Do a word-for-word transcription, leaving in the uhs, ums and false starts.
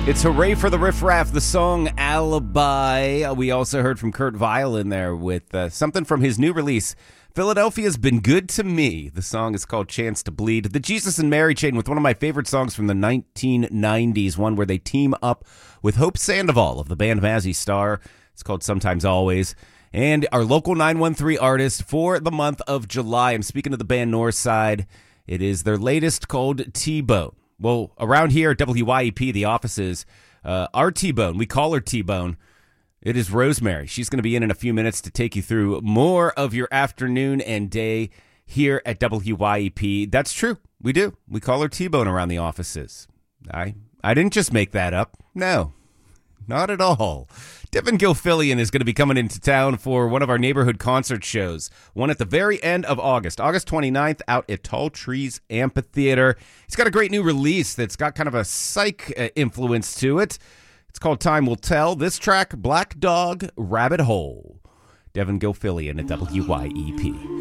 It's Hooray for the Riff Raff, the song Alibi. We also heard from Kurt Vile in there with uh, something from his new release, Philadelphia's Been Good to Me. The song is called Chance to Bleed. The Jesus and Mary Chain with one of my favorite songs from the nineteen nineties, one where they team up with Hope Sandoval of the band Mazzy Star. It's called Sometimes Always. And our local nine one three artist for the month of July. I'm speaking of the band Northside. It is their latest called T-Bone. Well, around here at W Y E P, the offices, uh, our T-Bone, we call her T-Bone. It is Rosemary. She's going to be in in a few minutes to take you through more of your afternoon and day here at W Y E P. That's true. We do. We call her T-Bone around the offices. I I didn't just make that up. No, not at all. Devin Gilfillian is going to be coming into town for one of our neighborhood concert shows, one at the very end of August, August twenty-ninth, out at Tall Trees Amphitheater. He's got a great new release that's got kind of a psych uh, influence to it. It's called Time Will Tell. This track, Black Dog, Rabbit Hole. Devin Gilfillian at W Y E P.